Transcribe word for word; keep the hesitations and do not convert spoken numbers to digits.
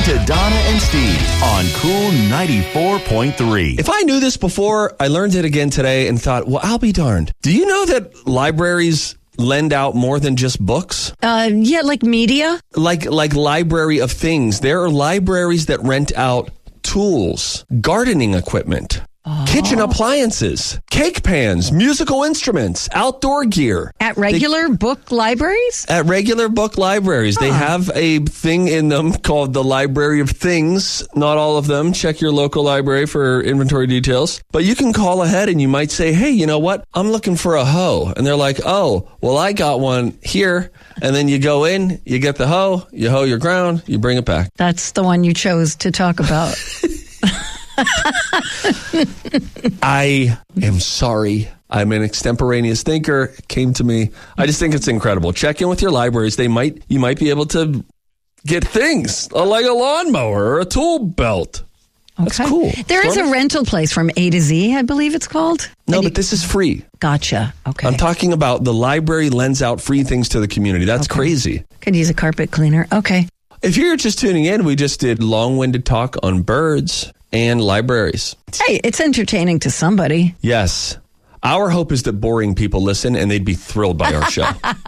to Donna and Steve on Cool ninety-four point three. If I knew this before, I learned it again today and thought, well, I'll be darned. Do you know that libraries lend out more than just books? Uh, yeah, like media? Like, like library of things. There are libraries that rent out tools, gardening equipment, oh. kitchen appliances, cake pans, musical instruments, outdoor gear. At regular they, book libraries? At regular book libraries. Huh. They have a thing in them called the Library of Things. Not all of them. Check your local library for inventory details. But you can call ahead and you might say, hey, you know what? I'm looking for a hoe. And they're like, oh, well, I got one here. And then you go in, you get the hoe, you hoe your ground, you bring it back. That's the one you chose to talk about. I am sorry. I'm an extemporaneous thinker. It came to me. I just think it's incredible. Check in with your libraries. They might, you might be able to get things like a lawnmower or a tool belt. That's okay. cool. There is a rental place from A to Z, I believe it's called. No, and but you, this is free. Gotcha. Okay. I'm talking about the library lends out free things to the community. That's okay. Crazy. Could use a carpet cleaner. Okay. If you're just tuning in, we just did long-winded talk on birds and libraries. Hey, it's entertaining to somebody. Yes. Our hope is that boring people listen and they'd be thrilled by our show.